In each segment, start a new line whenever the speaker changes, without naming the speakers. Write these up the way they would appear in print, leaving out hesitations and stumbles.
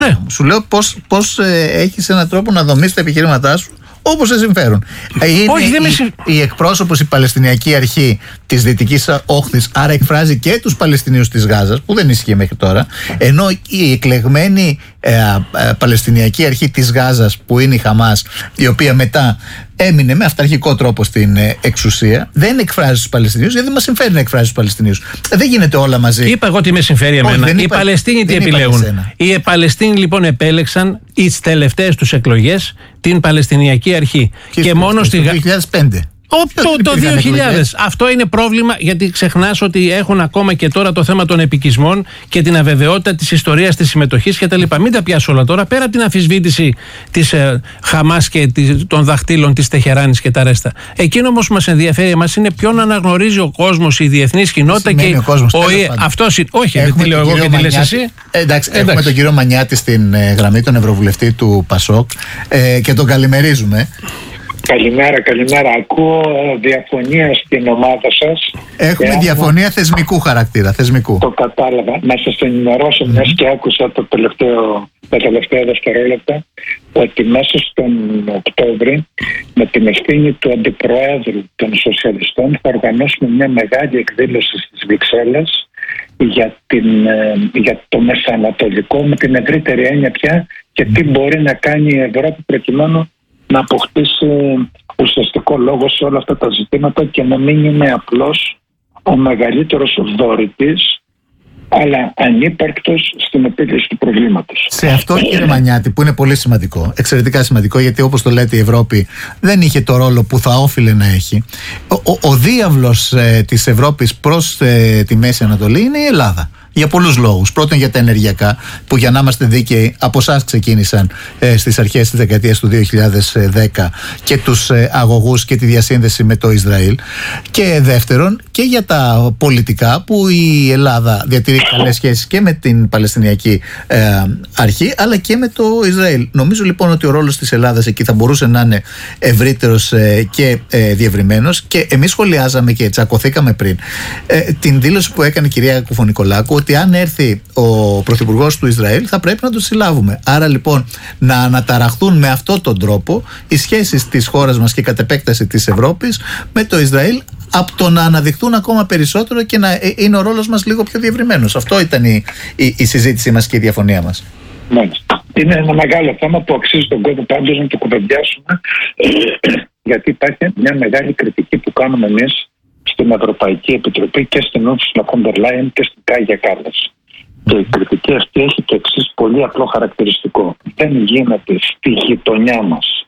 Σου λέω πώς έχεις έναν τρόπο να δομήσεις τα επιχειρήματά σου όπως σε συμφέρουν. Η εκπρόσωπος, η Παλαιστινιακή Αρχή της Δυτικής Όχθης, άρα εκφράζει και τους Παλαιστινίους της Γάζας, που δεν ισχύει μέχρι τώρα, ενώ η εκλεγμένη Παλαιστινιακή Αρχή της Γάζας, που είναι η Χαμάς, η οποία μετά έμεινε με αυταρχικό τρόπο στην εξουσία, δεν εκφράζει τους Παλαιστινίους, γιατί δεν μας συμφέρει να εκφράζει τους Παλαιστινίους. Δεν γίνεται όλα μαζί.
Είπα εγώ τι με συμφέρει εμένα. Οι Παλαιστίνοι τι επιλέγουν? Οι Παλαιστίνοι λοιπόν επέλεξαν τις τελευταίες τους εκλογές την Παλαιστινιακή Αρχή. Και μόνο στη
Γάζα. Το 2005.
Το 2000. Αυτό είναι πρόβλημα, γιατί ξεχνάς ότι έχουν ακόμα και τώρα το θέμα των επικισμών και την αβεβαιότητα της ιστορίας της συμμετοχής κτλ. Μην τα πιάσω όλα τώρα, πέρα από την αμφισβήτηση της Χαμάς και των δαχτύλων της Τεχεράνης και τα ρέστα. Εκείνο όμως που μας ενδιαφέρει εμάς είναι ποιον αναγνωρίζει ο κόσμος, η διεθνής κοινότητα και ο ΙΕ. Όχι, δεν τη λέω εγώ και τη λες εσύ.
Εντάξει, έχουμε τον κύριο Μανιάτη στην γραμμή, τον Ευρωβουλευτή του ΠΑΣΟΚ, και τον καλημερίζουμε.
Καλημέρα. Ακούω διαφωνία στην ομάδα σας.
Έχουμε διαφωνία θεσμικού χαρακτήρα.
Το κατάλαβα. Να σας ενημερώσω, μιας και άκουσα τα τελευταία δευτερόλεπτα, ότι μέσα στον Οκτώβρη, με την ευθύνη του Αντιπροέδρου των Σοσιαλιστών, θα οργανώσουμε μια μεγάλη εκδήλωση στις Βρυξέλλες για το Μεσανατολικό, με την ευρύτερη έννοια πια, και τι μπορεί να κάνει η Ευρώπη προκειμένου να αποκτήσει ουσιαστικό λόγο σε όλα αυτά τα ζητήματα και να μην είναι απλώς ο μεγαλύτερος δωρητής, αλλά ανύπαρκτος στην επίλυση του προβλήματος.
Σε αυτό, κύριε Μανιάτη, που είναι πολύ σημαντικό, εξαιρετικά σημαντικό, γιατί όπως το λέτε η Ευρώπη δεν είχε το ρόλο που θα όφιλε να έχει. Ο διάβλος της Ευρώπης προς τη Μέση Ανατολή είναι η Ελλάδα. Για πολλούς λόγους. Πρώτον, για τα ενεργειακά, που για να είμαστε δίκαιοι από εσάς ξεκίνησαν στις αρχές της δεκαετίας του 2010, και τους αγωγούς και τη διασύνδεση με το Ισραήλ. Και δεύτερον, και για τα πολιτικά, που η Ελλάδα διατηρεί καλές σχέσεις και με την Παλαιστινιακή Αρχή, αλλά και με το Ισραήλ. Νομίζω λοιπόν ότι ο ρόλος της Ελλάδας εκεί θα μπορούσε να είναι ευρύτερος και διευρυμένος. Και εμείς σχολιάζαμε και τσακωθήκαμε πριν την δήλωση που έκανε η κυρία Κουφωνικολάκου, ότι αν έρθει ο πρωθυπουργός του Ισραήλ θα πρέπει να τον συλλάβουμε. Άρα λοιπόν να αναταραχθούν με αυτόν τον τρόπο οι σχέσεις της χώρας μας και κατ' επέκταση της Ευρώπης με το Ισραήλ, από το να αναδειχθούν ακόμα περισσότερο και να είναι ο ρόλος μας λίγο πιο διευρυμένος. Αυτό ήταν η συζήτησή μας και η διαφωνία μας.
Μάλιστα. Είναι ένα μεγάλο θέμα που αξίζει τον κόπο πάντως να το κουβεντιάσουμε, γιατί υπάρχει μια μεγάλη κριτική που κάνουμε εμείς στην Ευρωπαϊκή Επιτροπή και στην Ursula von der Leyen και στην Κάγια Κάλλας. Και η κριτική αυτή έχει το εξής πολύ απλό χαρακτηριστικό. Δεν γίνεται στη γειτονιά μας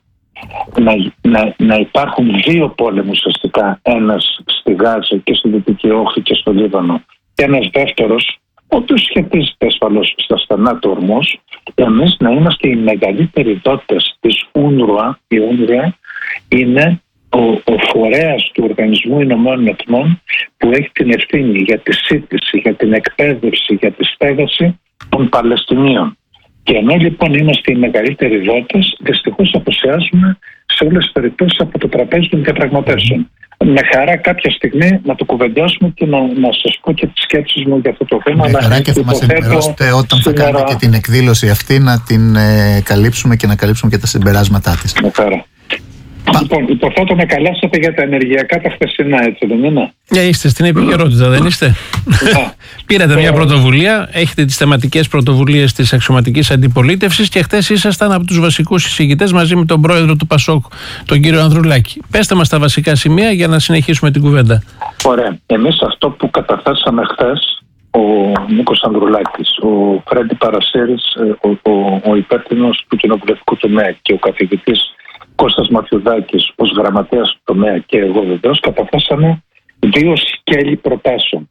να υπάρχουν δύο πόλεμοι ουσιαστικά, ένας στη Γάζα και στη Δυτική Όχθη και στο Λίβανο, και ένας δεύτερος, ο οποίος σχετίζεται ασφαλώς στα στενά του Ορμούς, εμείς να είμαστε οι μεγαλύτεροι δότες της UNRWA. Η UNRWA είναι ο φορέας του Οργανισμού Ηνωμένων Εθνών που έχει την ευθύνη για τη σύντηση, για την εκπαίδευση, για τη στέγαση των Παλαιστινίων. Και ενώ λοιπόν είμαστε οι μεγαλύτεροι δότες, δυστυχώς απουσιάζουμε σε όλες τις περιπτώσεις από το τραπέζι των διαπραγματεύσεων. Με χαρά κάποια στιγμή να το κουβεντιάσουμε και να σας πω και τις σκέψεις μου για αυτό το θέμα.
Με χαρά, και θα μας ενημερώσετε όταν θα κάνουμε και την εκδήλωση αυτή, να την καλύψουμε και να καλύψουμε και τα συμπεράσματά της.
Με χαρά. Λοιπόν, υποθέτω με καλάσατε για τα ενεργειακά τα χθεσινά, έτσι δεν είναι?
Είστε στην επικαιρότητα, δεν είστε? Πήρατε μια πρωτοβουλία, έχετε τις θεματικές πρωτοβουλίες της αξιωματικής αντιπολίτευσης και χθες ήσασταν από τους βασικούς εισηγητές μαζί με τον πρόεδρο του ΠΑΣΟΚ, τον κύριο Ανδρουλάκη. Πέστε μας τα βασικά σημεία για να συνεχίσουμε την κουβέντα.
Ωραία. Εμείς αυτό που καταθέσαμε χθες, ο Νίκος Ανδρουλάκης, ο Φρέντι Παρασέρης, ο υπεύθυνος του κοινοβουλευτικού τομέα, και ο καθηγητής Κώστας Μαθιουδάκης ως γραμματέας του τομέα, και εγώ βεβαίως, καταθέσαμε δύο σκέλη προτάσεων.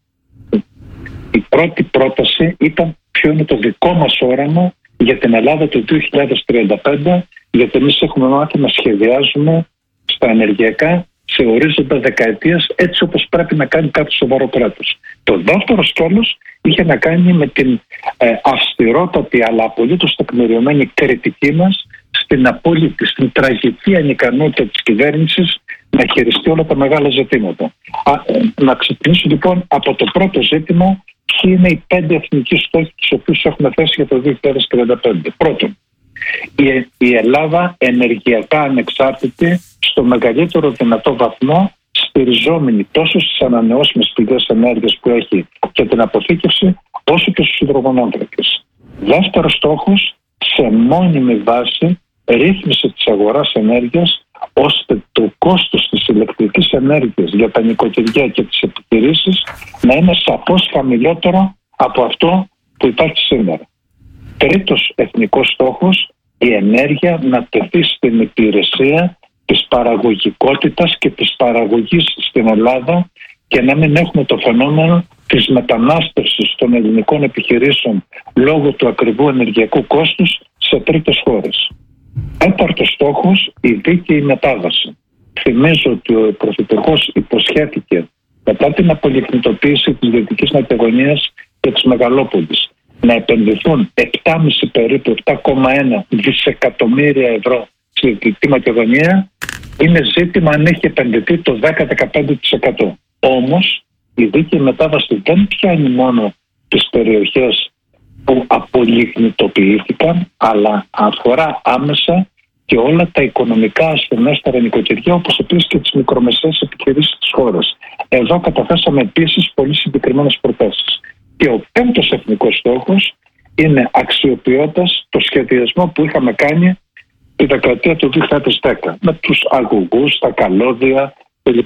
Η πρώτη πρόταση ήταν ποιο είναι το δικό μας όραμα για την Ελλάδα το 2035, γιατί εμείς έχουμε μάθει να σχεδιάζουμε στα ενεργειακά σε ορίζοντα δεκαετίας, έτσι όπως πρέπει να κάνει κάποιο σοβαρό κράτος. Το δεύτερο σκέλος είχε να κάνει με την αυστηρότατη αλλά απολύτως τεκμηριωμένη κριτική μας στην απόλυτη, στην τραγική ανικανότητα της κυβέρνησης να χειριστεί όλα τα μεγάλα ζητήματα. Να ξεκινήσω λοιπόν από το πρώτο ζήτημα, ποιοι είναι οι 5 εθνικοί στόχοι τους οποίους έχουμε θέσει για το 2035. Πρώτον, η Ελλάδα ενεργειακά ανεξάρτητη στο μεγαλύτερο δυνατό βαθμό, στηριζόμενη τόσο στις ανανεώσιμες πηγές ενέργειας που έχει και την αποθήκευση, όσο και στους υδρογονάνθρακες. Δεύτερος στόχος, σε μόνιμη βάση ρύθμιση της αγοράς ενέργειας, ώστε το κόστος της ηλεκτρικής ενέργειας για τα νοικοκυριά και τις επιχειρήσεις να είναι σαφώς χαμηλότερο από αυτό που υπάρχει σήμερα. Τρίτος εθνικός στόχος, η ενέργεια να τεθεί στην υπηρεσία της παραγωγικότητας και της παραγωγής στην Ελλάδα και να μην έχουμε το φαινόμενο της μετανάστευσης των ελληνικών επιχειρήσεων λόγω του ακριβού ενεργειακού κόστους σε τρίτες χώρες. Τέταρτος στόχος, η δίκαιη μετάβαση. Θυμίζω ότι ο Πρωθυπουργός υποσχέθηκε μετά την απολιγνητοποίηση της Δυτικής Μακεδονίας και της Μεγαλόπολης να επενδυθούν 7,5 περίπου 7,1 δισεκατομμύρια ευρώ στη Δυτική Μακεδονία. Είναι ζήτημα αν έχει επενδυθεί το 10-15%. Όμως η δίκαιη μετάβαση δεν πιάνει μόνο τις περιοχές που απολιγνητοποιήθηκαν, αλλά αφορά άμεσα και όλα τα οικονομικά ασθενέστερα νοικοκυριά, όπως επίσης και τις μικρομεσαίες επιχειρήσεις της χώρας. Εδώ καταθέσαμε επίσης πολύ συγκεκριμένες προτάσεις. Και ο πέμπτος εθνικός στόχος είναι, αξιοποιώντας το σχεδιασμό που είχαμε κάνει τη δεκαετία του 2010 με τους αγωγούς, τα καλώδια κλπ.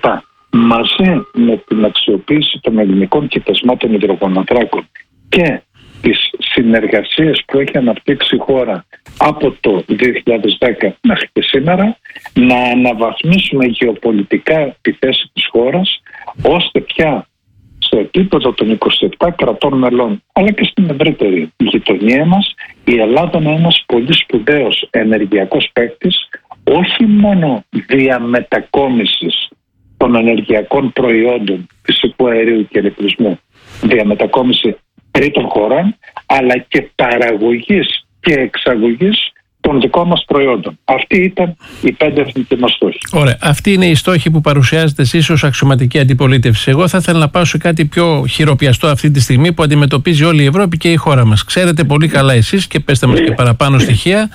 Μαζί με την αξιοποίηση των ελληνικών κοιτασμάτων υδρογονανθράκων και τις συνεργασίες που έχει αναπτύξει η χώρα από το 2010 μέχρι και σήμερα, να αναβαθμίσουμε γεωπολιτικά τη θέση της χώρας, ώστε πια στο επίπεδο των 27 κρατών μελών, αλλά και στην ευρύτερη γειτονία μας, η Ελλάδα να είναι ένας πολύ σπουδαίος ενεργειακός παίκτης, όχι μόνο διαμετακόμισης των ενεργειακών προϊόντων φυσικού αερίου και ηλεκτρισμού, διαμετακόμιση τρίτων χωρών, αλλά και παραγωγής και εξαγωγής των δικών μας προϊόντων. Αυτή ήταν η 5 εθνική μας στόχη.
Ωραία. Αυτή είναι η στόχη που παρουσιάζετε εσείς ως αξιωματική αντιπολίτευση. Εγώ θα ήθελα να πάω σε κάτι πιο χειροπιαστό αυτή τη στιγμή που αντιμετωπίζει όλη η Ευρώπη και η χώρα μας. Ξέρετε πολύ καλά εσείς, και πέστε μας και παραπάνω στοιχεία,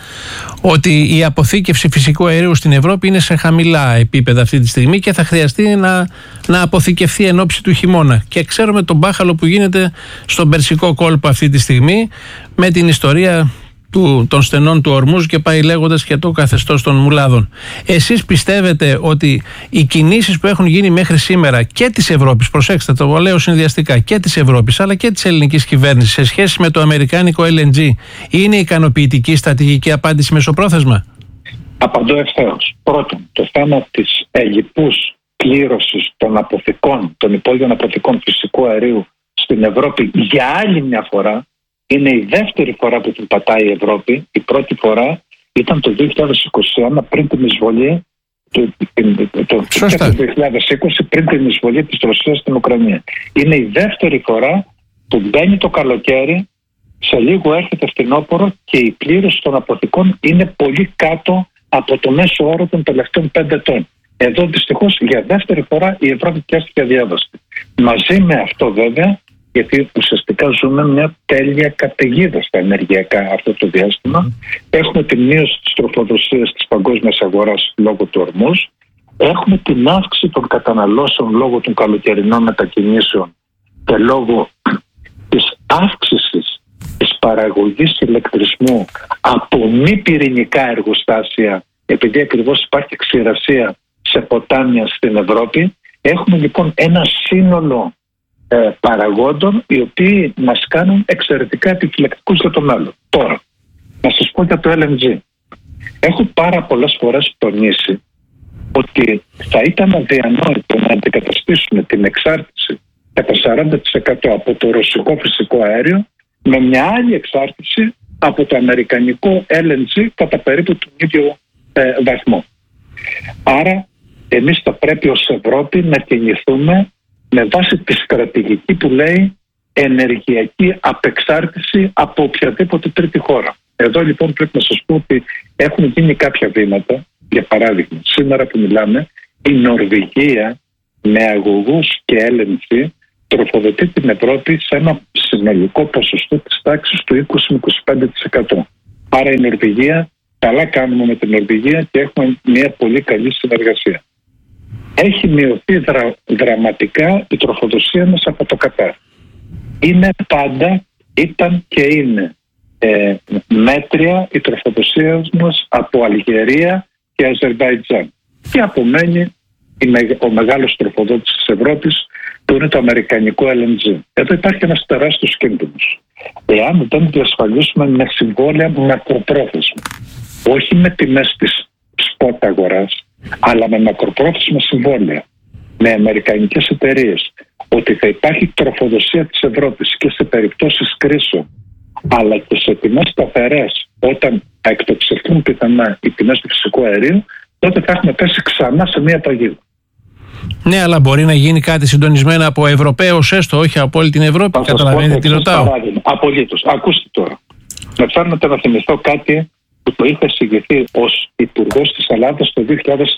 ότι η αποθήκευση φυσικού αερίου στην Ευρώπη είναι σε χαμηλά επίπεδα αυτή τη στιγμή και θα χρειαστεί να αποθηκευθεί εν ώψη του χειμώνα. Και ξέρουμε τον μπάχαλο που γίνεται στον Περσικό κόλπο αυτή τη στιγμή με την ιστορία των στενών του Ορμούζ και πάει λέγοντας και το καθεστώς των μουλάδων. Εσείς πιστεύετε ότι οι κινήσεις που έχουν γίνει μέχρι σήμερα και της Ευρώπης, προσέξτε το λέω συνδυαστικά, και της Ευρώπης αλλά και της ελληνικής κυβέρνησης σε σχέση με το αμερικάνικο LNG, είναι ικανοποιητική στρατηγική απάντηση μεσοπρόθεσμα?
Απαντώ ευθέως. Πρώτον, το θέμα της ελλειπούς κλήρωσης των αποθηκών, των υπόγειων αποθηκών φυσικού αερίου στην Ευρώπη για άλλη μια φορά. Είναι η δεύτερη φορά που την πατάει η Ευρώπη. Η πρώτη φορά ήταν το 2021 πριν την εισβολή το 2020 πριν την εισβολή της Ρωσίας στην Ουκρανία. Είναι η δεύτερη φορά που μπαίνει το καλοκαίρι, σε λίγο έρχεται φθινόπωρο και η πλήρωση των αποθηκών είναι πολύ κάτω από το μέσο όρο των τελευταίων 5 ετών. Εδώ δυστυχώς για δεύτερη φορά η Ευρώπη πιάστηκε αδιάβαστη. Μαζί με αυτό βέβαια, γιατί ουσιαστικά ζούμε μια τέλεια καταιγίδα στα ενεργειακά αυτό το διάστημα. Έχουμε τη μείωση της τροφοδοσίας της παγκόσμιας αγοράς λόγω του Ορμούζ. Έχουμε την αύξηση των καταναλώσεων λόγω των καλοκαιρινών μετακινήσεων και λόγω της αύξησης της παραγωγής ηλεκτρισμού από μη πυρηνικά εργοστάσια, επειδή ακριβώς υπάρχει ξηρασία σε ποτάμια στην Ευρώπη. Έχουμε λοιπόν ένα σύνολο παραγόντων οι οποίοι μας κάνουν εξαιρετικά επιφυλακτικούς για το μέλλον. Τώρα, να σας πω για το LNG. Έχω πάρα πολλές φορές τονίσει ότι θα ήταν αδιανόητο να αντικαταστήσουμε την εξάρτηση κατά 40% από το ρωσικό φυσικό αέριο με μια άλλη εξάρτηση από το αμερικανικό LNG κατά περίπου τον ίδιο βαθμό. Άρα εμείς θα πρέπει ως Ευρώπη να κινηθούμε με βάση τη στρατηγική που λέει ενεργειακή απεξάρτηση από οποιαδήποτε τρίτη χώρα. Εδώ λοιπόν πρέπει να σας πω ότι έχουν γίνει κάποια βήματα. Για παράδειγμα, σήμερα που μιλάμε, η Νορβηγία με αγωγούς και έλεγχη τροφοδοτεί την Ευρώπη σε ένα συνολικό ποσοστό της τάξης του 20-25%. Άρα η Νορβηγία, καλά κάνουμε με την Νορβηγία και έχουμε μια πολύ καλή συνεργασία. Έχει μειωθεί δραματικά η τροφοδοσία μας από το Κατάρ. Είναι πάντα, ήταν και είναι μέτρια η τροφοδοσία μας από Αλγερία και Αζερβαϊτζάν. Και απομένει ο μεγάλος τροφοδότης της Ευρώπης, που είναι το αμερικανικό LNG. Εδώ υπάρχει ένας τεράστιος κίνδυνος. Εάν δεν διασφαλίσουμε με συμβόλαια μακροπρόθεσμα, όχι με τιμές της σποτ αγοράς, αλλά με μακροπρόθεσμα συμβόλαια, με αμερικανικές εταιρείες, ότι θα υπάρχει τροφοδοσία της Ευρώπης και σε περιπτώσεις κρίσεων, αλλά και σε τιμές σταθερές, όταν θα εκτοξευτούν πιθανά οι τιμές του φυσικού αερίου, τότε θα έχουμε πέσει ξανά σε μια παγίδα.
Ναι, αλλά μπορεί να γίνει κάτι συντονισμένα από Ευρωπαίους έστω, όχι από όλη την Ευρώπη. Καταλαβαίνετε τι ρωτάω.
Απολύτως. Ακούστε τώρα. Με φέρνετε να θυμηθώ κάτι που το είχα εισηγηθεί ως υπουργός της Ελλάδας το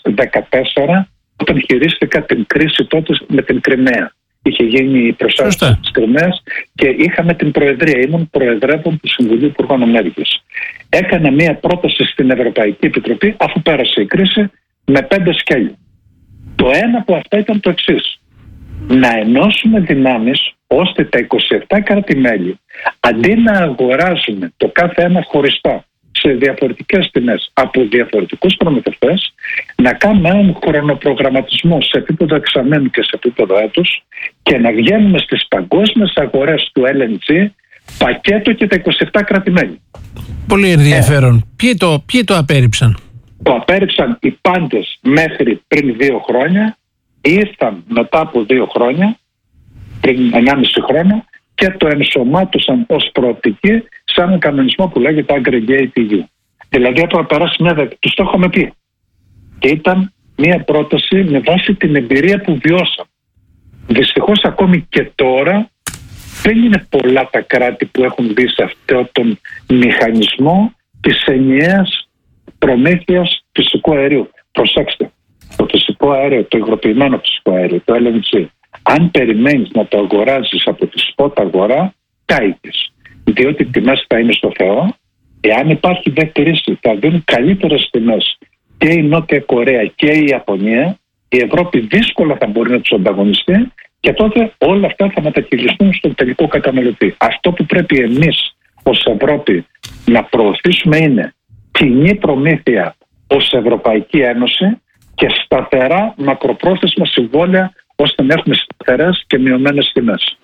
2014, όταν χειρίστηκα την κρίση τότε με την Κριμαία. Είχε γίνει η προσάρτηση της Κριμαίας και είχαμε την Προεδρία. Ήμουν προεδρεύων του Συμβουλίου Υπουργών Ενέργειας. Έκανα μία πρόταση στην Ευρωπαϊκή Επιτροπή, αφού πέρασε η κρίση, με 5 σκέλη. Το ένα από αυτά ήταν το εξής: να ενώσουμε δυνάμεις ώστε τα 27 κράτη-μέλη, αντί να αγοράζουμε το κάθε ένα χωριστά σε διαφορετικές τιμές από διαφορετικούς προμηθευτές, να κάνουμε έναν χρονοπρογραμματισμό σε επίπεδο εξαμένου και σε επίπεδο έτους και να βγαίνουμε στις παγκόσμιες αγορές του LNG πακέτο και τα 27 κράτη-μέλη.
Πολύ ενδιαφέρον. Ποιοι το απέρριψαν?
Το απέρριψαν οι πάντες μέχρι πριν 2 χρόνια, ήρθαν μετά από 2 χρόνια, πριν 1,5 χρόνο, και το ενσωμάτωσαν ως προοπτική σε έναν κανονισμό που λέγεται Aggregate EU. Δηλαδή έπρεπε να περάσει μια δεκαετία. Τους το έχουμε πει. Και ήταν μια πρόταση με βάση την εμπειρία που βιώσαμε. Δυστυχώς ακόμη και τώρα δεν είναι πολλά τα κράτη που έχουν μπει σε αυτόν τον μηχανισμό της ενιαίας προμήθειας φυσικού αερίου. Προσέξτε, το φυσικό αέριο, το υγροποιημένο φυσικό αέριο, το LNG, αν περιμένεις να το αγοράζεις από τη σποτ αγορά, κάηκες. Διότι οι τιμές θα είναι στο Θεό. Εάν υπάρχει δε κρίση, θα δίνουν καλύτερες τιμές και η Νότια Κορέα και η Ιαπωνία. Η Ευρώπη δύσκολα θα μπορεί να τους ανταγωνιστεί και τότε όλα αυτά θα μετακυλιστούν στον τελικό καταναλωτή. Αυτό που πρέπει εμείς ως Ευρώπη να προωθήσουμε είναι κοινή προμήθεια ως Ευρωπαϊκή Ένωση και σταθερά μακροπρόθεσμα συμβόλαια, ώστε να έχουμε σταθερές και μειωμένες τιμές.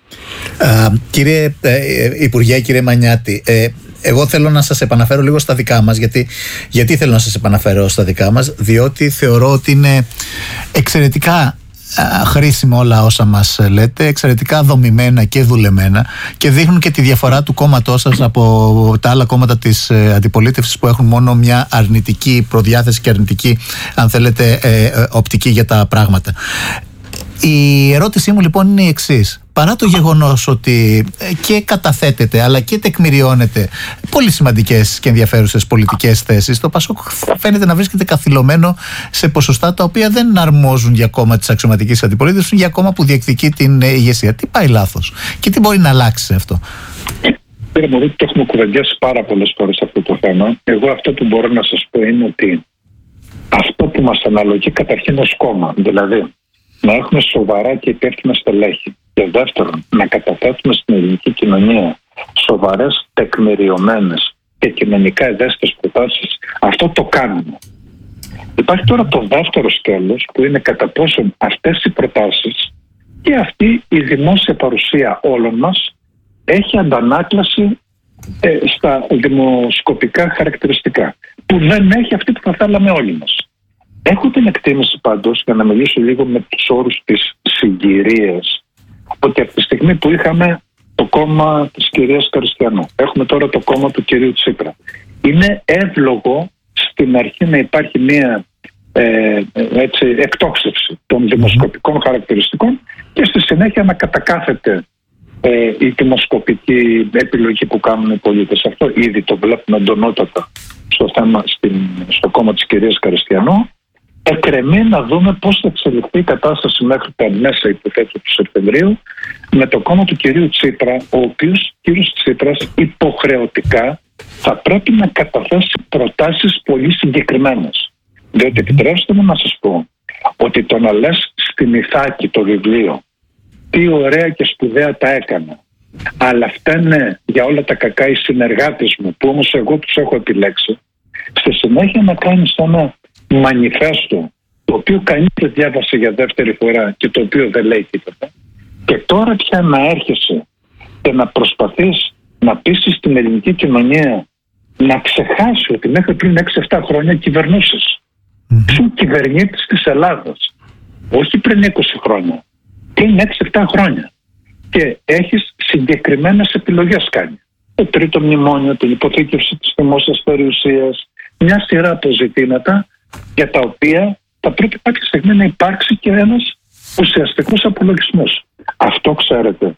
Κύριε Υπουργέ, κύριε Μανιάτη, εγώ θέλω να σας επαναφέρω λίγο στα δικά μας. Γιατί θέλω να σας επαναφέρω στα δικά μας? Διότι θεωρώ ότι είναι εξαιρετικά χρήσιμα όλα όσα μας λέτε, εξαιρετικά δομημένα και δουλεμένα, και δείχνουν και τη διαφορά του κόμματός σας από τα άλλα κόμματα της αντιπολίτευσης που έχουν μόνο μια αρνητική προδιάθεση και αρνητική, αν θέλετε, οπτική για τα πράγματα. Η ερώτησή μου λοιπόν είναι η εξής. Παρά το γεγονός ότι και καταθέτεται αλλά και τεκμηριώνεται πολύ σημαντικές και ενδιαφέρουσες πολιτικές θέσεις, το ΠΑΣΟΚ φαίνεται να βρίσκεται καθυλωμένο σε ποσοστά τα οποία δεν αρμόζουν για κόμμα της αξιωματικής αντιπολίτευσης, για κόμμα που διεκδικεί την ηγεσία. Τι πάει λάθος και τι μπορεί να αλλάξει αυτό?
Κύριε Μωρή, το έχουμε κουβεντιάσει πάρα πολλές φορές αυτό το θέμα. Εγώ αυτό που μπορώ να σας πω είναι ότι αυτό που μας αναλογεί καταρχήν ως κόμμα, δηλαδή να έχουμε σοβαρά και υπεύθυνα στελέχη, και δεύτερον να καταθέτουμε στην ελληνική κοινωνία σοβαρές, τεκμηριωμένες και κοινωνικά ευαίσθητες προτάσεις, αυτό το κάνουμε. Υπάρχει τώρα το δεύτερο σκέλος, που είναι κατά πόσον αυτές οι προτάσεις και αυτή η δημόσια παρουσία όλων μας έχει αντανάκλαση στα δημοσκοπικά χαρακτηριστικά, που δεν έχει αυτή που θα θέλαμε όλοι μας. Έχω την εκτίμηση πάντως, για να μιλήσω λίγο με τους όρους της συγκυρίας, ότι από τη στιγμή που είχαμε το κόμμα της κυρίας Καριστιανού, έχουμε τώρα το κόμμα του κυρίου Τσίπρα, είναι εύλογο στην αρχή να υπάρχει μια εκτόξευση των δημοσκοπικών χαρακτηριστικών και στη συνέχεια να κατακάθεται η δημοσκοπική επιλογή που κάνουν οι πολίτες. Αυτό ήδη το βλέπουμε εντονότατα στο κόμμα της κυρίας Καριστιανού. εκκρεμεί να δούμε πώς θα εξελιχθεί η κατάσταση μέχρι τα μέσα, υποθέτω, του Σεπτεμβρίου, με το κόμμα του κυρίου Τσίπρα, ο οποίος κύριος Τσίπρας υποχρεωτικά θα πρέπει να καταθέσει προτάσεις πολύ συγκεκριμένες. Διότι επιτρέψτε μου να σας πω ότι το να λες στην Ιθάκη το βιβλίο τι ωραία και σπουδαία τα έκανα, αλλά φταίνε για όλα τα κακά οι συνεργάτες μου, που όμως εγώ τους έχω επιλέξει, στη συνέχεια να κάνεις ένα μανιφέστο το οποίο κανείς δεν διάβασε για δεύτερη φορά και το οποίο δεν λέει τίποτα, και τώρα πια να έρχεσαι και να προσπαθείς να πείσεις την ελληνική κοινωνία να ξεχάσει ότι μέχρι πριν 6-7 χρόνια κυβερνούσες. Ήσουν κυβερνήτης της Ελλάδας, όχι πριν 20 χρόνια, πριν 6-7 χρόνια, και έχεις συγκεκριμένες επιλογές κάνει. Το τρίτο μνημόνιο, την υποθήκευση της δημόσιας περιουσίας, μια σειρά από ζητήματα για τα οποία θα πρέπει κάποια στιγμή να υπάρξει και ένας ουσιαστικός απολογισμός. Αυτό, ξέρετε,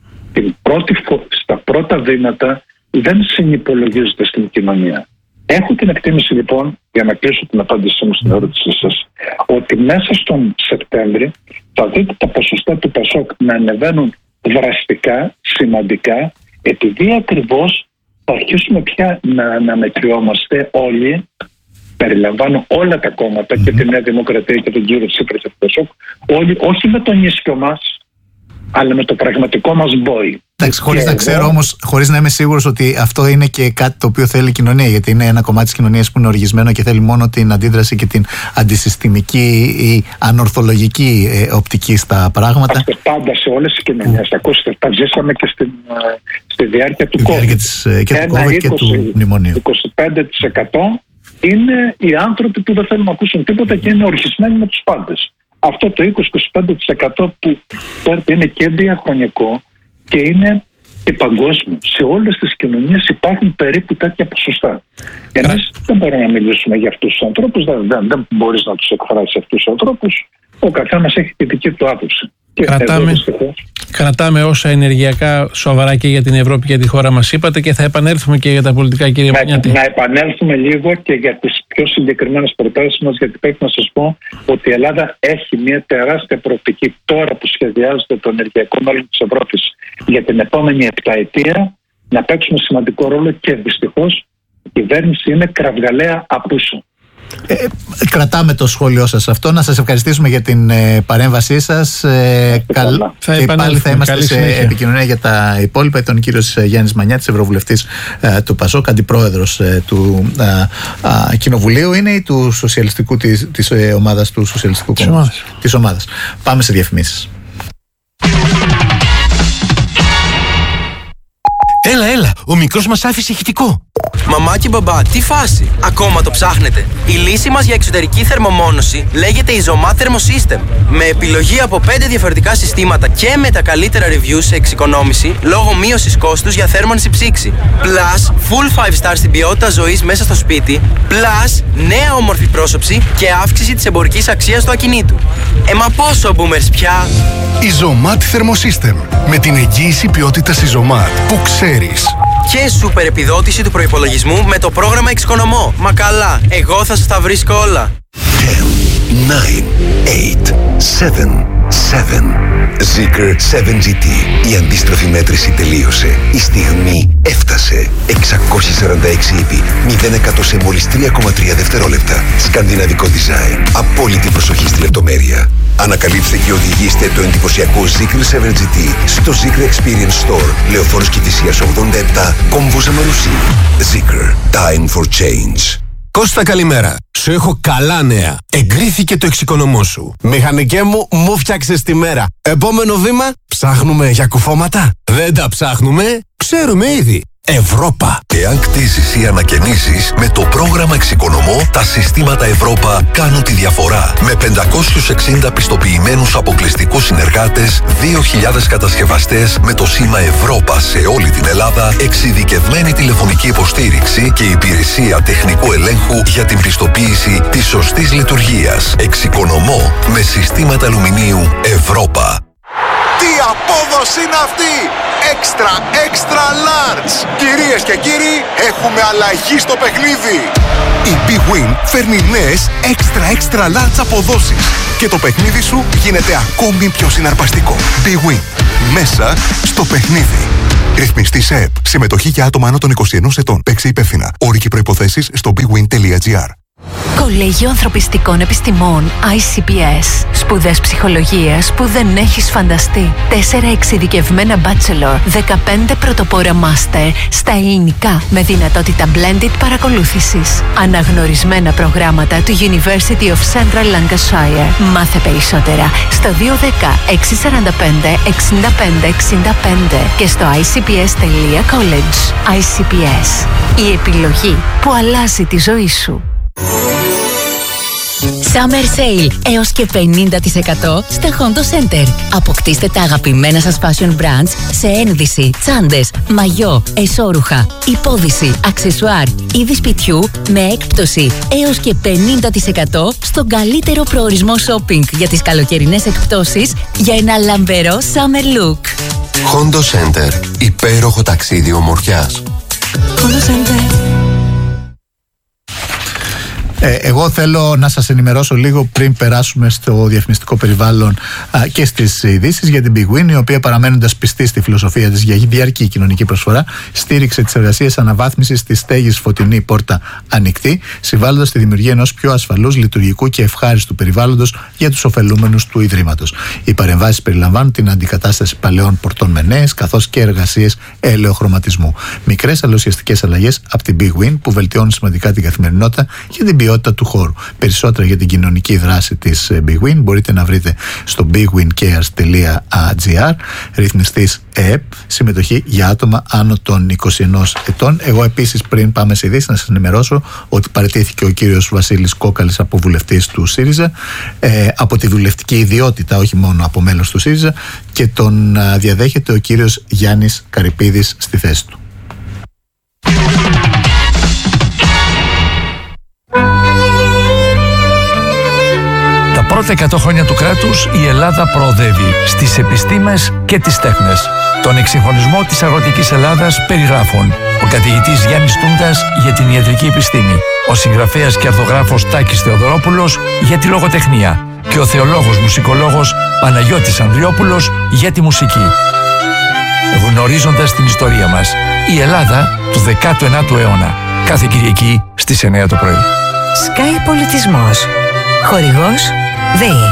στα πρώτα βήματα δεν συνυπολογίζεται στην κοινωνία. Έχω την εκτίμηση, λοιπόν, για να κλείσω την απάντησή μου στην ερώτησή σας, ότι μέσα στον Σεπτέμβρη θα δείτε τα ποσοστά του ΠΑΣΟΚ να ανεβαίνουν δραστικά, σημαντικά, επειδή ακριβώς θα αρχίσουμε πια να αναμετριόμαστε όλοι, περιλαμβάνω όλα τα κόμματα και τη Νέα Δημοκρατία και τον κύριο Τσίπρα και το ΠΑΣΟΚ, όλοι, όχι με τον ίσιο μας, αλλά με το πραγματικό μας μπόι.
Εντάξει, χωρίς να ξέρω όμως, χωρίς να είμαι σίγουρος ότι αυτό είναι και κάτι το οποίο θέλει η κοινωνία, γιατί είναι ένα κομμάτι της κοινωνίας που είναι οργισμένο και θέλει μόνο την αντίδραση και την αντισυστημική ή ανορθολογική οπτική στα πράγματα.
Είμαστε πάντα σε όλες τις κοινωνίες. Ακούστε, τα ζήσαμε και στη διάρκεια του COVID.
Και του COVID και του μνημονίου.
25% είναι οι άνθρωποι που δεν θέλουν να ακούσουν τίποτα και είναι οργισμένοι με τους πάντες. Αυτό το 20-25% που είναι και διαχρονικό και είναι και παγκόσμιο. Σε όλες τις κοινωνίες υπάρχουν περίπου τέτοια ποσοστά. Εμείς δεν μπορούμε να μιλήσουμε για αυτούς τους ανθρώπους, δεν μπορείς να τους εκφράσεις αυτούς τους ανθρώπους. Ο καθένας έχει τη δική του άποψη.
Κρατάμε όσα ενεργειακά σοβαρά και για την Ευρώπη και τη χώρα μας είπατε, και θα επανέλθουμε και για τα πολιτικά, κύριε Μανιάτη.
Να επανέλθουμε λίγο και για τις πιο συγκεκριμένες προτάσεις μας, γιατί πρέπει να σας πω ότι η Ελλάδα έχει μια τεράστια προοπτική τώρα που σχεδιάζεται το ενεργειακό μέλλον της Ευρώπης για την επόμενη επταετία να παίξουμε σημαντικό ρόλο, και δυστυχώς η κυβέρνηση είναι κραυγαλαία απούσο.
Κρατάμε το σχόλιο σας αυτό. Να σας ευχαριστήσουμε για την παρέμβασή σας. Και πάλι θα είμαστε σε επικοινωνία για τα υπόλοιπα. Ήταν ο κύριος Γιάννης Μανιάτης, ευρωβουλευτής του ΠΑΣΟΚ, αντιπρόεδρος του Κοινοβουλίου. Είναι ή του σοσιαλιστικού, της ομάδας του Σοσιαλιστικού Κόμματος? Της ομάδας. Πάμε σε διαφημίσεις.
Έλα, ο μικρός μας άφησε ηχητικό.
Μαμά και μπαμπά, τι φάση? Ακόμα το ψάχνετε? Η λύση μας για εξωτερική θερμομόνωση λέγεται Isomat Thermosystem. Με επιλογή από 5 διαφορετικά συστήματα και με τα καλύτερα reviews σε εξοικονόμηση λόγω μείωσης κόστους για θέρμανση ψήξη. Plus, full 5 star στην ποιότητα ζωής μέσα στο σπίτι. Plus, νέα όμορφη πρόσωψη και αύξηση της εμπορικής αξίας του ακινήτου. Μα πόσο boomers πια?
Isomat Thermosystem. Με την εγγύηση ποιότητας Isomat που ξέρεις.
Και σούπερ επιδότηση του προϋπολογισμού με το πρόγραμμα Εξοικονομώ. Μα καλά, εγώ θα σας τα βρίσκω όλα.
10, 9, 8, 7, 7. Zeekr 7GT. Η αντίστροφη μέτρηση τελείωσε. Η στιγμή έφτασε. 646 ύπη. 0% σε μόλις 3,3 δευτερόλεπτα. Σκανδιναβικό design. Απόλυτη προσοχή στη λεπτομέρεια. Ανακαλύψτε και οδηγήστε το εντυπωσιακό Zeekr 7GT στο Zeekr Experience Store. Λεωφόρος Κηφισίας 87, Κόμβος Αμαρουσί. Zeekr. Time for change. Κώστα, καλημέρα. Σου έχω καλά νέα. Εγκρίθηκε το εξοικονομώ σου. Μηχανικέ μου φτιάξες τη μέρα. Επόμενο βήμα, ψάχνουμε για κουφώματα. Δεν τα ψάχνουμε, ξέρουμε ήδη. Ευρώπα. Εάν κτίζεις ή ανακαινήσεις, με το πρόγραμμα Εξοικονομώ, τα συστήματα Ευρώπα κάνουν τη διαφορά. Με 560 πιστοποιημένους αποκλειστικούς συνεργάτες, 2.000 κατασκευαστές με το σήμα Ευρώπα σε όλη την Ελλάδα, εξειδικευμένη τηλεφωνική υποστήριξη και υπηρεσία τεχνικού ελέγχου για την πιστοποίηση της σωστής λειτουργίας. Εξοικονομώ με συστήματα αλουμινίου Ευρώπα. Τι απόδοση!
απόδοση είναι αυτή! Extra large! Κυρίες και κύριοι, έχουμε αλλαγή στο παιχνίδι! Η Big Win φέρνει νέες extra large αποδόσεις και το παιχνίδι σου γίνεται ακόμη πιο συναρπαστικό. Big Win. Μέσα στο παιχνίδι. Ρυθμιστή σε ΕΠ. Συμμετοχή για άτομα άνω των 21 ετών. Παίξε υπεύθυνα. Όροι και προϋποθέσεις στο bigwin.gr.
Κολέγιο Ανθρωπιστικών Επιστημών ICPS. Σπουδές ψυχολογίας που δεν έχεις φανταστεί. 4 εξειδικευμένα bachelor, 15 πρωτοπόρα master στα ελληνικά με δυνατότητα blended παρακολούθησης. Αναγνωρισμένα προγράμματα του University of Central Lancashire. Μάθε περισσότερα στο 210-645-6565 και στο icps.college. ICPS. Η επιλογή που αλλάζει τη ζωή σου.
Summer Sale έως και 50% στα Hondo Center. Αποκτήστε τα αγαπημένα σας fashion brands σε ένδυση, τσάντες, μαγιό, εσώρουχα, υπόδυση, αξεσουάρ, είδη σπιτιού με έκπτωση έως και 50% στον καλύτερο προορισμό shopping για τις καλοκαιρινές εκπτώσεις για ένα λαμπερό summer look.
Hondo Center. Υπέροχο ταξίδι ομορφιάς.
Hondo Center.
Εγώ θέλω να σας ενημερώσω λίγο πριν περάσουμε στο διαφημιστικό περιβάλλον και στις ειδήσεις για την Big Win, η οποία, παραμένοντας πιστή στη φιλοσοφία της για διαρκή κοινωνική προσφορά, στήριξε τις εργασίες αναβάθμισης της στέγης Φωτεινή Πόρτα Ανοιχτή, συμβάλλοντας στη δημιουργία ενός πιο ασφαλούς, λειτουργικού και ευχάριστου περιβάλλοντος για τους ωφελούμενους του Ιδρύματος. Οι παρεμβάσεις περιλαμβάνουν την αντικατάσταση παλαιών πορτών με νέες, καθώς και εργασίες ελαιοχρωματισμού. Μικρές αλλά ουσιαστικές αλλαγές από την Big Win που βελτιώνουν σημαντικά την καθημερινότητα και την ποιότητα του χώρου. Περισσότερα για την κοινωνική δράση της Big Win μπορείτε να βρείτε στο bigwincares.gr. Ρυθμιστής ΕΕΠ, συμμετοχή για άτομα άνω των 21 ετών. Εγώ επίσης, πριν πάμε σε ειδήσεις, να σας ενημερώσω ότι παραιτήθηκε ο κύριος Βασίλης Κόκαλης από βουλευτής του ΣΥΡΙΖΑ, από τη βουλευτική ιδιότητα, όχι μόνο από μέλος του ΣΥΡΙΖΑ, και τον διαδέχεται ο κύριος Γιάννης Καρυπίδης στη θέση του.
Τα πρώτα 100 χρόνια του κράτους η Ελλάδα προοδεύει στις επιστήμες και τις τέχνες. Τον εξυγχρονισμό της αγροτικής Ελλάδας περιγράφουν ο καθηγητής Γιάννης Τούντας για την ιατρική επιστήμη, ο συγγραφέας και αρθογράφος Τάκης Θεοδωρόπουλος για τη λογοτεχνία και ο θεολόγος μουσικολόγος Παναγιώτης Ανδριόπουλος για τη μουσική. Γνωρίζοντας την ιστορία μας, η Ελλάδα του 19ου αιώνα. Κάθε Κυριακή στις 9 το πρωί.
Sky Πολιτισμός. Χορηγός ΔΕΗ.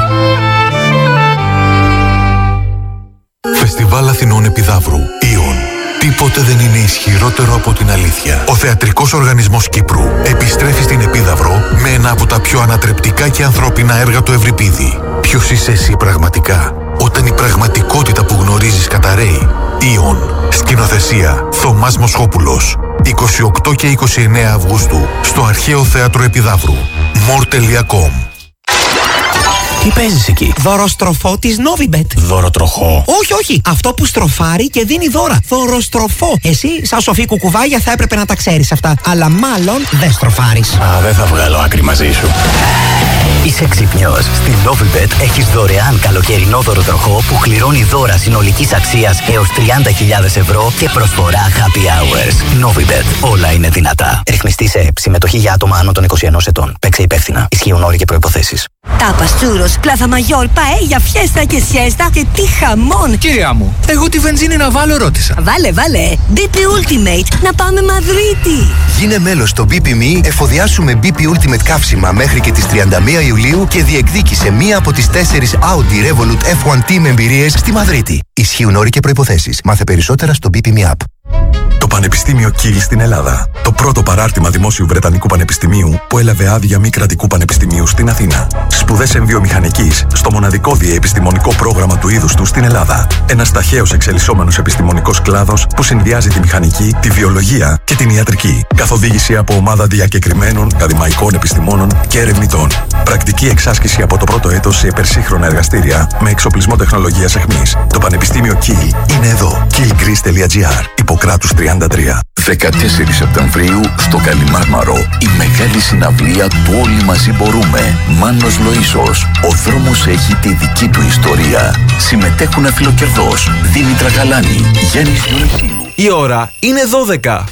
Φεστιβάλ Αθηνών Επιδαύρου. Ιον. Τίποτε δεν είναι ισχυρότερο από την αλήθεια. Ο Θεατρικός Οργανισμός Κύπρου επιστρέφει στην Επίδαυρο με ένα από τα πιο ανατρεπτικά και ανθρώπινα έργα του Ευρυπίδη. Ποιος είσαι εσύ πραγματικά, όταν η πραγματικότητα που γνωρίζεις καταραίει? Ιον. Σκηνοθεσία Θωμάς Μοσχόπουλος. 28 και 29 Αυγούστου στο Αρχαίο Θέατρο Επιδαύρου. more.com.
Τι παίζεις εκεί?
Δωροστροφό της Novibet.
Δωροτροχό?
Όχι. Αυτό που στροφάρει και δίνει δώρα. Δωροστροφό. Εσύ, σαν σοφή κουκουβάγια, θα έπρεπε να τα ξέρεις αυτά. Αλλά μάλλον δεν στροφάρεις.
Δεν θα βγάλω άκρη μαζί σου.
Είσαι ξυπνιός. Στην Novibet έχεις δωρεάν καλοκαιρινό δωροτροχό που κληρώνει δώρα συνολικής αξίας έως 30.000 ευρώ και προσφορά happy hours. Novibet. Όλα είναι δυνατά. Ρυθμιστή σε ΕΠ. Συμμετοχή για άτομα άνω των 21 ετών. Παίξε υπεύθυνα. Ισχύουν όροι και προϋποθέσεις.
Τάπας, τσούρος, πλάθα μαγιόρ, παέγια, φιέστα και σιέστα και τι χαμόν!
Κυρία μου, εγώ τη βενζίνη να βάλω ρώτησα.
Βάλε. BP Ultimate, να πάμε Μαδρίτη.
Γίνε μέλος στο BP.me, εφοδιάσουμε BP Ultimate καύσιμα μέχρι και τις 31 Ιουλίου και διεκδίκησε μία από τις 4 Audi Revolut F1 Team εμπειρίες στη Μαδρίτη. Ισχύουν όροι και προϋποθέσεις. Μάθε περισσότερα στο BP.me app.
Το Πανεπιστήμιο Κιλ στην Ελλάδα. Το πρώτο παράρτημα δημόσιου Βρετανικού Πανεπιστημίου που έλαβε άδεια μη κρατικού πανεπιστημίου στην Αθήνα. Σπουδές εμβιομηχανικής στο μοναδικό διεπιστημονικό πρόγραμμα του είδους του στην Ελλάδα. Ένας ταχαίως εξελισσόμενος επιστημονικός κλάδος που συνδυάζει τη μηχανική, τη βιολογία και την ιατρική. Καθοδήγηση από ομάδα διακεκριμένων ακαδημαϊκών επιστημόνων και ερευνητών. Πρακτική εξάσκηση από το πρώτο έτος σε υπερσύγχρονα εργαστήρια με εξοπλισμό τεχνολογίας αιχμής. Το Πανεπιστήμιο Κιλ είναι εδώ. killgreece.gr. Υποκράτους 33.
14 Σεπτεμβρίου στο Καλιμάρμαρο η μεγάλη συναυλία του Όλοι Μαζί Μπορούμε. Μάνος Λοΐσος. Ο δρόμος έχει τη δική του ιστορία. Συμμετέχουν Αφιλοκερδός, Δήμητρα Γαλάνη, Γιάννης Διονυσίου.
Η ώρα είναι 12.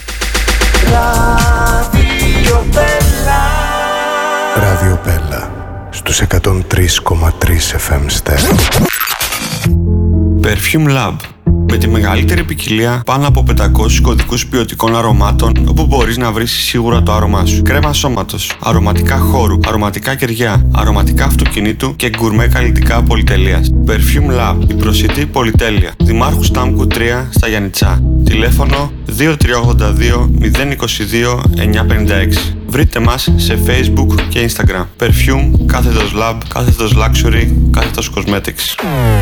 Ράδιο Πέλα στους 103,3 FM στέρεο.
Perfume Lab. Με τη μεγαλύτερη ποικιλία πάνω από 500 κωδικούς ποιοτικών αρωμάτων, όπου μπορείς να βρεις σίγουρα το άρωμά σου. Κρέμα σώματος, αρωματικά χώρου, αρωματικά κεριά, αρωματικά αυτοκινήτου και γκουρμέ καλλιτικά πολυτελείας. Perfume Lab, η προσιτή πολυτέλεια. Δημάρχου Στάμκου 3 στα Γιαννιτσά. Τηλέφωνο 2382 022 956. Βρείτε μας σε Facebook και Instagram. Perfume, κάθετος Lab, κάθετος Luxury, κάθετος Cosmetics.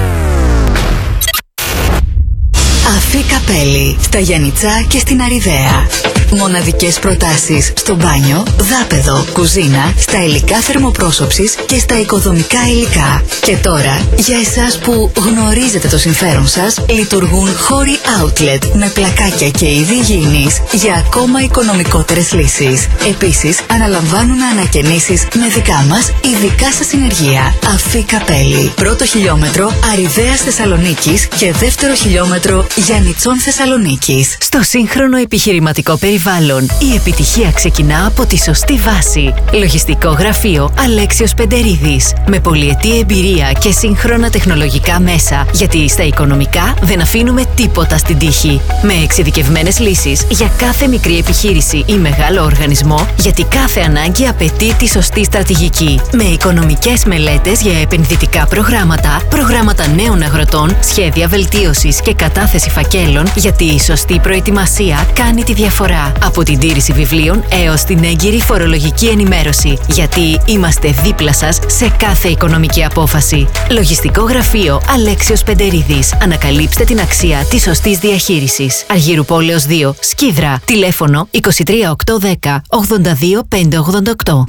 Αφή Καπέλη, στα Γιαννιτσά και στην Αριδαία. Μοναδικές προτάσεις στο μπάνιο, δάπεδο, κουζίνα, στα υλικά θερμοπρόσωψης και στα οικοδομικά υλικά. Και τώρα, για εσάς που γνωρίζετε το συμφέρον σας, λειτουργούν χώροι outlet με πλακάκια και είδη υγιεινής για ακόμα οικονομικότερες λύσεις. Επίσης, αναλαμβάνουν ανακαινήσεις με δικά μας ειδικά σας συνεργεία. Αφή Καπέλη, πρώτο χιλιόμετρο Αριδαίας Θεσσαλονίκης και δεύτερο χιλιόμετρο Γιαννιτσών Θεσσαλονίκης. Στο σύγχρονο επιχειρηματικό περιβάλλον, η επιτυχία ξεκινά από τη σωστή βάση. Λογιστικό γραφείο Αλέξιος Πεντερίδης. Με πολυετή εμπειρία και σύγχρονα τεχνολογικά μέσα. Γιατί στα οικονομικά δεν αφήνουμε τίποτα στην τύχη. Με εξειδικευμένες λύσεις για κάθε μικρή επιχείρηση ή μεγάλο οργανισμό, γιατί κάθε ανάγκη απαιτεί τη σωστή στρατηγική. Με οικονομικές μελέτες για επενδυτικά προγράμματα, προγράμματα νέων αγροτών, σχέδια βελτίωσης και κατάθεση φακέλων, γιατί η σωστή προετοιμασία κάνει τη διαφορά. Από την τήρηση βιβλίων έως την έγκυρη φορολογική ενημέρωση. Γιατί είμαστε δίπλα σας σε κάθε οικονομική απόφαση. Λογιστικό γραφείο Αλέξιος Πεντερίδης. Ανακαλύψτε την αξία της σωστής διαχείρισης. Αργύρου Πόλεως 2, Σκίδρα. Τηλέφωνο 23810 82 588.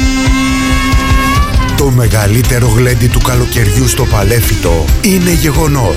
Το μεγαλύτερο γλέντι του καλοκαιριού στο Παλέφυτο είναι γεγονός.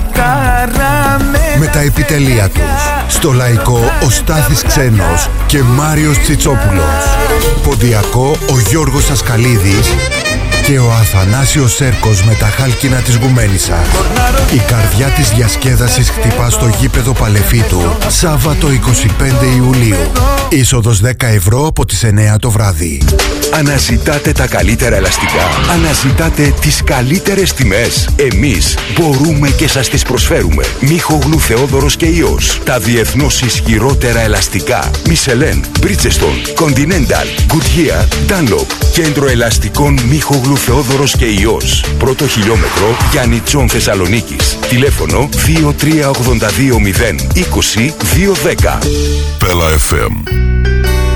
Με τα επιτελεία τους. Στο Λαϊκό ο Στάθης Ξένος και Μάριος Τσιτσόπουλος. Ποντιακό ο Γιώργος Ασκαλίδης και ο Αθανάσιος Σέρκος με τα χάλκινα της Γουμένισσας. Η καρδιά της διασκέδασης χτυπά στο γήπεδο Παλεφίτου Σάββατο 25 Ιουλίου. Είσοδος 10 ευρώ από τις 9 το βράδυ.
Αναζητάτε τα καλύτερα ελαστικά. Αναζητάτε τις καλύτερες τιμές. Εμείς μπορούμε και σας τις προσφέρουμε. Μίχογλου Θεόδωρος και Ιός. Τα διεθνώς ισχυρότερα ελαστικά. Michelin, Bridgestone, Continental, Goodyear, Dunlop. Κέντρο ελαστικών Μίχογλου Θεόδωρος και Ιός. Πρώτο χιλιόμετρο Γιαννιτσών Θεσσαλονίκης. Τηλέφωνο 2382 0 20 210.
Πέλα FM.